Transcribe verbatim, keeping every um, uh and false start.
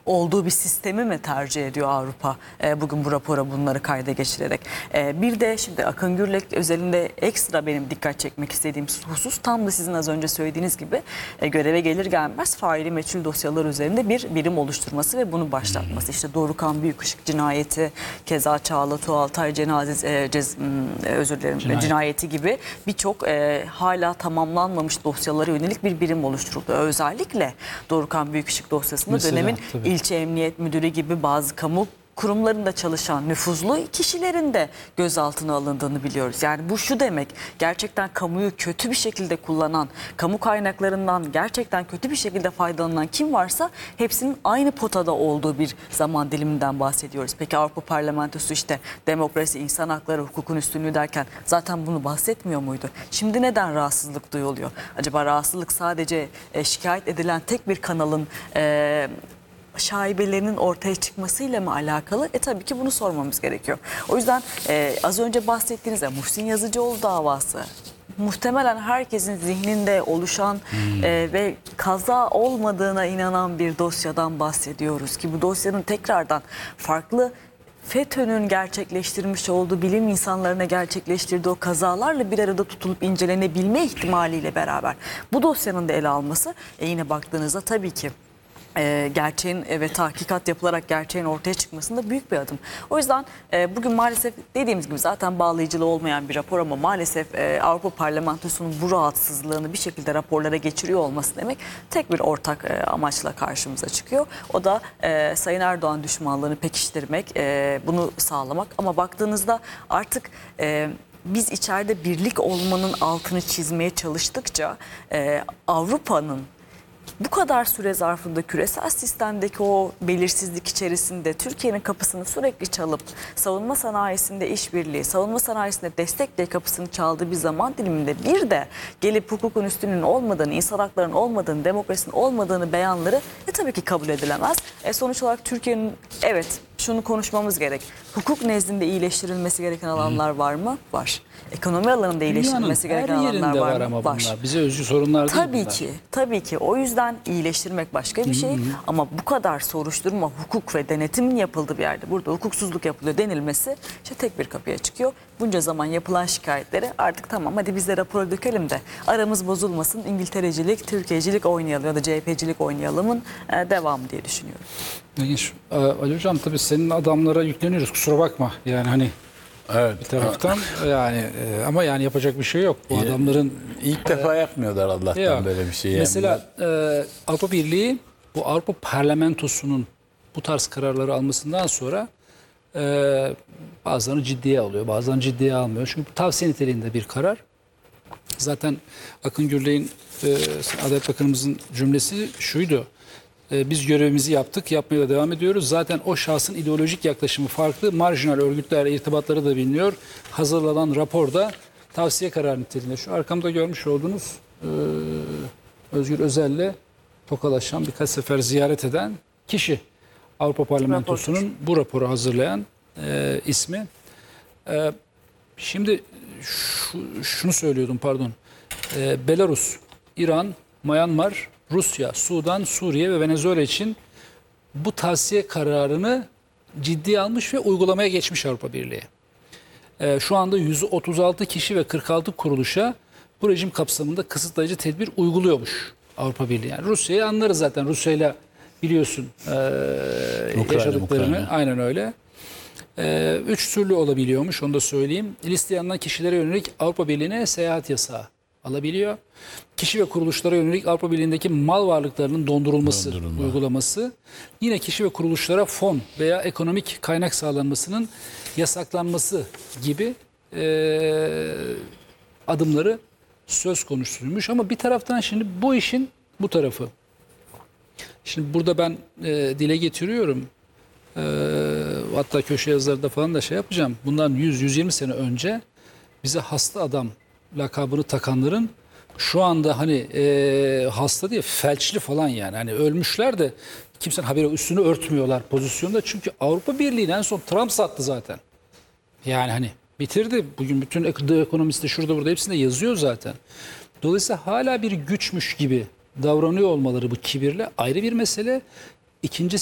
olduğu bir sistemi mi tercih ediyor Avrupa e, bugün bu rapora bunları kayda geçirerek? E, bir de şimdi Akın Gürlek özelinde ekstra benim dikkat çekmek istediğim husus tam da sizin az önce söylediğiniz gibi e, göreve gelir gelmez faili meçhul dosyalar üzerinde bir birim oluşturması ve bunu başlatması. İşte Dorukhan Büyükışık cinayeti, keza Çağla Tuğaltay cenaze, e, cez, e, özür dilerim, Cinayet. cinayeti gibi birçok e, hala tamamlanmamış dosyalara yönelik bir birim oluşturuldu. Özellikle Dorukhan Büyükışık dosyasında Mesela, dönemin tabii. ilçe emniyet müdürü gibi bazı kamu kurumlarında çalışan nüfuzlu kişilerin de gözaltına alındığını biliyoruz. Yani bu şu demek, gerçekten kamuyu kötü bir şekilde kullanan, kamu kaynaklarından gerçekten kötü bir şekilde faydalanan kim varsa hepsinin aynı potada olduğu bir zaman diliminden bahsediyoruz. Peki Avrupa Parlamentosu işte demokrasi, insan hakları, hukukun üstünlüğü derken zaten bunu bahsetmiyor muydu? Şimdi neden rahatsızlık duyuluyor? Acaba rahatsızlık sadece e, şikayet edilen tek bir kanalın E, şaibelerinin ortaya çıkmasıyla mı alakalı? E tabii ki bunu sormamız gerekiyor. O yüzden e, az önce bahsettiğiniz ya, Muhsin Yazıcıoğlu davası muhtemelen herkesin zihninde oluşan hmm. e, ve kaza olmadığına inanan bir dosyadan bahsediyoruz ki bu dosyanın tekrardan farklı FETÖ'nün gerçekleştirmiş olduğu bilim insanlarına gerçekleştirdiği o kazalarla bir arada tutulup incelenebilme ihtimaliyle beraber bu dosyanın da ele alması e, yine baktığınızda tabii ki E, gerçeğin e, ve tahkikat yapılarak gerçeğin ortaya çıkmasında büyük bir adım. O yüzden e, bugün maalesef dediğimiz gibi zaten bağlayıcılığı olmayan bir rapor ama maalesef e, Avrupa Parlamentosu'nun bu rahatsızlığını bir şekilde raporlara geçiriyor olması demek tek bir ortak e, amaçla karşımıza çıkıyor. O da e, Sayın Erdoğan düşmanlığını pekiştirmek, e, bunu sağlamak ama baktığınızda artık E, biz içeride birlik olmanın altını çizmeye çalıştıkça e, Avrupa'nın bu kadar süre zarfında küresel sistemdeki o belirsizlik içerisinde Türkiye'nin kapısını sürekli çalıp savunma sanayisinde işbirliği, savunma sanayisinde destek diye kapısını çaldığı bir zaman diliminde bir de gelip hukukun üstünlüğünün olmadığını, insan haklarının olmadığını, demokrasinin olmadığını beyanları e, tabii ki kabul edilemez. E, sonuç olarak Türkiye'nin evet şunu konuşmamız gerek. Hukuk nezdinde iyileştirilmesi gereken alanlar var mı? Var. Ekonomi alanında iyileştirilmesi Dünyanın gereken her alanlar yerinde var var mı? ama Var. bunlar. Bize özgü sorunlar değil Tabii bunlar. ki, tabii ki. O yüzden iyileştirmek başka bir şey. Hı hı. Ama bu kadar soruşturma, hukuk ve denetimin yapıldığı bir yerde burada hukuksuzluk yapılıyor denilmesi işte tek bir kapıya çıkıyor. Bunca zaman yapılan şikayetleri artık tamam hadi biz de rapora dökelim de aramız bozulmasın, İngilterecilik, Türkiye'cilik oynayalım ya da C H P'cilik oynayalımın e, devamı diye düşünüyorum. İlginç. Ee, Ali Hocam tabii senin adamlara yükleniyoruz, kusura bakma. Yani hani evet, bir taraftan yani e, ama yani yapacak bir şey yok. Bu İyi, adamların ilk defa yapmıyorlar Allah'tan yok. böyle bir şey. Mesela e, Avrupa Birliği bu Avrupa Parlamentosu'nun bu tarz kararları almasından sonra e, bazılarını ciddiye alıyor, bazılarını ciddiye almıyor. Çünkü bu tavsiye niteliğinde bir karar. Zaten Akın Gürlek'in e, Adalet Bakanımızın cümlesi şuydu. Biz görevimizi yaptık, yapmaya da devam ediyoruz. Zaten o şahsın ideolojik yaklaşımı farklı. Marjinal örgütlerle irtibatları da biliniyor. Hazırlanan raporda tavsiye kararı niteliğinde. Şu arkamda görmüş olduğunuz e, Özgür Özel'le tokalaşan, birkaç sefer ziyaret eden kişi. Avrupa Parlamentosu'nun bu raporu hazırlayan e, ismi. E, şimdi şu, şunu söylüyordum pardon. E, Belarus, İran, Myanmar, Rusya, Sudan, Suriye ve Venezuela için bu tavsiye kararını ciddiye almış ve uygulamaya geçmiş Avrupa Birliği. Ee, şu anda yüz otuz altı kişi ve kırk altı kuruluşa bu rejim kapsamında kısıtlayıcı tedbir uyguluyormuş Avrupa Birliği. Yani Rusya'yı anlarız zaten. Rusya'yla biliyorsun e, Ukrayna, yaşadıklarını. Ukrayna. Aynen öyle. E, üç türlü olabiliyormuş, onu da söyleyeyim. Listeye alınan kişilere yönelik Avrupa Birliği'ne seyahat yasağı alabiliyor. Kişi ve kuruluşlara yönelik Avrupa Birliği'ndeki mal varlıklarının dondurulması Dondurulma. uygulaması, yine kişi ve kuruluşlara fon veya ekonomik kaynak sağlanmasının yasaklanması gibi e, adımları söz konusuymuş. Ama bir taraftan şimdi bu işin bu tarafı. Şimdi burada ben e, dile getiriyorum. E, hatta köşe yazılarında falan da şey yapacağım. Bundan yüz yüz yirmi sene önce bize hasta adam lakabını takanların şu anda hani e, hasta diye felçli falan yani hani ölmüşler de kimsenin haberi üstünü örtmüyorlar pozisyonda. Çünkü Avrupa Birliği'ni en son Trump sattı zaten. Yani hani bitirdi. Bugün bütün ekonomisti şurada burada hepsinde yazıyor zaten. Dolayısıyla hala bir güçmüş gibi davranıyor olmaları bu kibirle ayrı bir mesele. İkincisi